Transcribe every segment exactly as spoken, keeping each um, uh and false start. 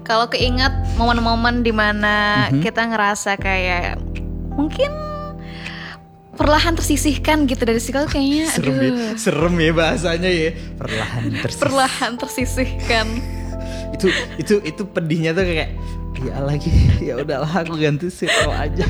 kalau keinget momen-momen dimana Mhm. kita ngerasa kayak mungkin perlahan tersisihkan gitu dari circle kayaknya Serem ya, aduh serem ya bahasanya ya. Perlahan tersisih. perlahan tersisihkan. itu itu itu pedihnya tuh kayak ya lagi ya udahlah aku ganti circle aja.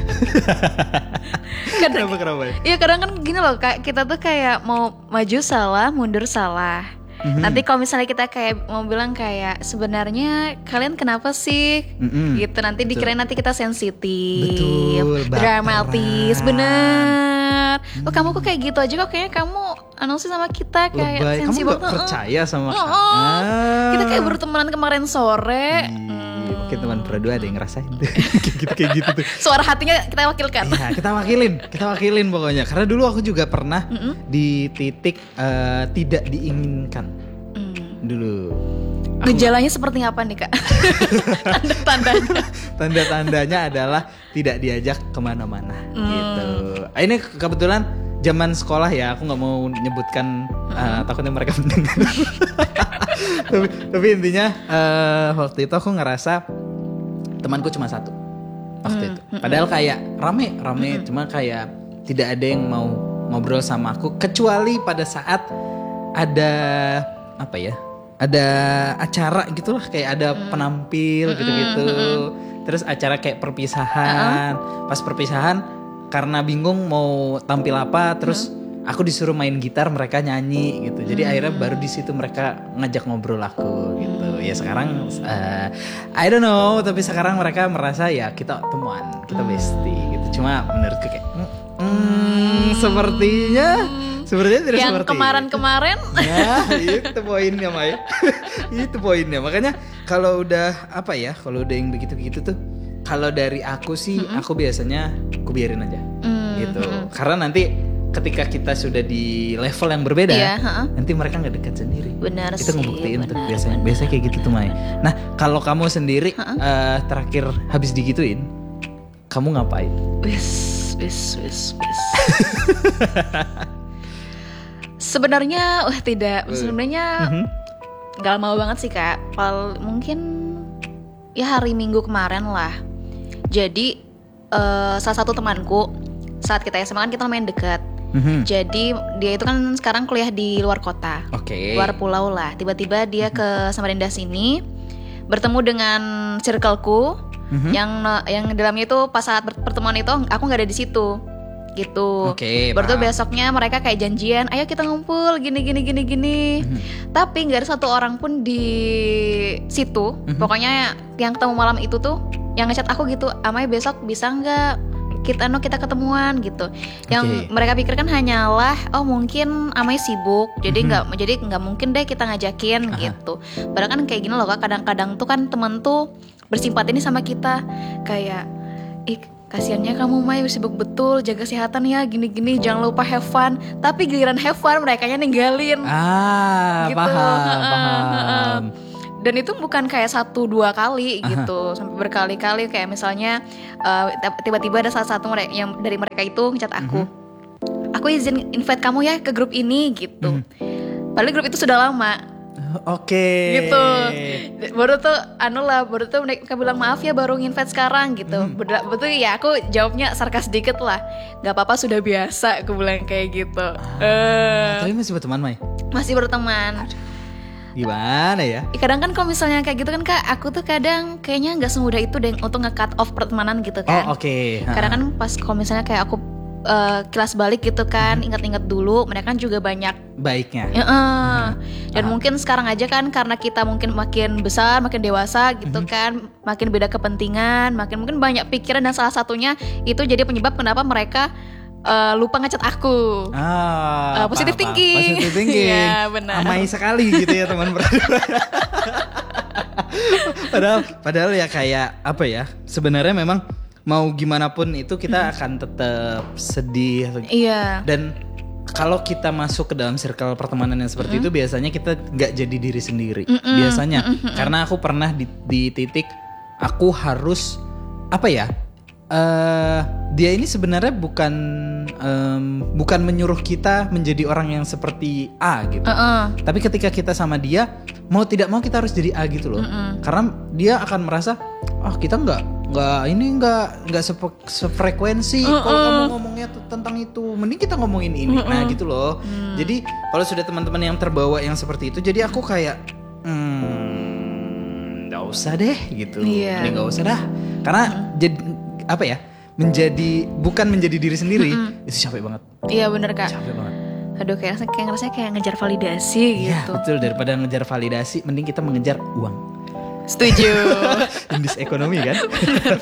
Kadang, Kenapa kenapa ya? iya kadang kan gini loh, kayak kita tuh kayak mau maju salah, mundur salah. Mhm. Nanti kalau misalnya kita kayak mau bilang kayak sebenarnya kalian kenapa sih? Mm-mm. Gitu nanti Betul. dikirain nanti kita sensitif, Betul, dramatis, baperan. bener. Oh kamu kok kayak gitu aja kok kayaknya kamu anu sih sama kita kayak Lebay. Kamu sensi gak banget. percaya sama Oh, Kak? oh. Ah. Kita kayak baru temenan kemarin sore. Ih, Hmm. Mungkin teman berdua ada yang ngerasain tuh. kayak gitu kayak gitu tuh. Suara hatinya kita wakilkan. Iya, kita wakilin, kita wakilin pokoknya. Karena dulu aku juga pernah Mm-mm. di titik eh, tidak diinginkan Hmm. dulu. Aku Gejalanya seperti apa nih kak? Tanda-tandanya. Tanda-tandanya adalah tidak diajak kemana-mana Hmm. gitu. Ah, ini kebetulan zaman sekolah ya, aku nggak mau menyebutkan uh, takutnya mereka mendengar. tapi, tapi intinya uh, waktu itu aku ngerasa temanku cuma satu waktu Hmm. itu. Padahal kayak rame, rame, cuma kayak tidak ada yang mau ngobrol sama aku kecuali pada saat ada apa ya? Ada acara gitulah, kayak ada penampil gitu-gitu. Terus acara kayak perpisahan. Pas perpisahan karena bingung mau tampil apa, terus aku disuruh main gitar, mereka nyanyi gitu. Jadi akhirnya baru di situ mereka ngajak ngobrol aku gitu. Ya sekarang uh, I don't know, tapi sekarang mereka merasa ya kita teman, kita bestie gitu. Cuma menurutku kayak hmm, sepertinya sepertinya tidak Yang seperti kemarin-kemarin. Ya itu poinnya Mai. Itu poinnya. Makanya kalau udah apa ya, kalau udah yang begitu-begitu tuh, kalau dari aku sih aku biasanya aku biarin aja Mm, gitu. Karena nanti ketika kita sudah di level yang berbeda, Iya, ha-ha. nanti mereka nggak dekat sendiri. Benar Itu sih, ngebuktiin tuh benar, biasanya. benar. Biasanya kayak gitu tuh Mai. Nah kalau kamu sendiri eh, terakhir habis digituin, kamu ngapain? Wis, wis, wis, wis. Sebenarnya, wah tidak. Sebenarnya Mhm. nggak mau banget sih kak. Pal mungkin ya hari Minggu kemarin lah. Jadi eh, salah satu temanku saat kita S M A kan kita main dekat. Mhm. Jadi dia itu kan sekarang kuliah di luar kota, Oke. luar pulau lah. Tiba-tiba dia ke Samarinda sini, bertemu dengan circleku, Mhm. yang yang di dalamnya itu pas saat ber- pertemuan itu aku nggak ada di situ, gitu. Oke, Baru tuh paham. besoknya mereka kayak janjian, ayo kita ngumpul gini gini gini gini. Mhm. Tapi nggak ada satu orang pun di situ. Mhm. Pokoknya yang ketemu malam itu tuh, yang ngechat aku gitu, Amai besok bisa nggak? Kita no kita ketemuan gitu. Yang Oke. mereka pikirkan hanyalah oh mungkin Amai sibuk, jadi Mhm. nggak jadi nggak mungkin deh kita ngajakin Aha. gitu. Padahal kan kayak gini loh kak, kadang-kadang tuh kan temen tuh bersimpati nih sama kita, kayak ih kasiannya kamu Mai sibuk betul, jaga kesehatan ya gini-gini, jangan lupa have fun. Tapi giliran have fun mereka nya ninggalin. Ah, Gitu. paham, Heeh, paham. heeh. Dan itu bukan kayak satu dua kali gitu, sampai berkali-kali. Kayak misalnya uh, tiba-tiba ada salah satu mereka yang dari mereka itu ngechat aku, aku izin invite kamu ya ke grup ini gitu. Padahal grup itu sudah lama Oke. gitu. Baru tuh anu lah, baru tuh mereka bilang maaf ya baru invite sekarang gitu. Betul, betul ya aku jawabnya sarkas dikit lah. Gak apa-apa sudah biasa, aku bilang kayak gitu. Eh, Tapi masih berteman, Mai? masih berteman. Gimana ya? Ya, kadang kan kalau misalnya kayak gitu kan kak, aku tuh kadang kayaknya nggak semudah itu deh untuk nge-cut off pertemanan gitu kan. Oh, oke. Karena kan pas kalau misalnya kayak aku eh, kilas balik gitu kan, ingat-ingat dulu, mereka kan juga banyak. Baiknya. Ya, eh. Dan Paham. mungkin sekarang aja kan karena kita mungkin makin besar, makin dewasa gitu Mhm. kan, makin beda kepentingan, makin mungkin banyak pikiran dan salah satunya itu jadi penyebab kenapa mereka eh, lupa ngechat aku. Ah, Eh, positive paham, paham. thinking. Positive thinking. Iya, benar. Amai sekali gitu ya teman berdua. padahal padahal ya kayak apa ya? Sebenarnya memang mau gimana pun itu kita akan tetap sedih. Iya. Dan kalau kita masuk ke dalam circle pertemanan yang seperti itu biasanya kita nggak jadi diri sendiri. Biasanya karena aku pernah di, di titik aku harus apa ya? uh, dia ini sebenarnya bukan um, bukan menyuruh kita menjadi orang yang seperti A gitu. Uh-uh. Tapi ketika kita sama dia, mau tidak mau kita harus jadi A gitu loh. Uh-uh. Karena dia akan merasa, ah oh, kita nggak nggak ini nggak nggak sepe- sefrekuensi. Uh-uh. Kalau kamu ngomongnya tuh tentang itu, mending kita ngomongin ini. Uh-uh. Nah gitu loh. Uh. Jadi kalau sudah teman-teman yang terbawa yang seperti itu, jadi aku kayak, hmm, nggak usah deh gitu. Yeah. Mending nggak usah dah. Karena uh-uh. jadi apa ya? Menjadi bukan menjadi diri sendiri, mm-hmm. itu capek banget. Iya benar Kak. Capek banget. Aduh kayak kayak ngerasa kayak ngejar validasi gitu. Iya betul, daripada ngejar validasi, mending kita mengejar uang. Setuju. Indis ekonomi kan.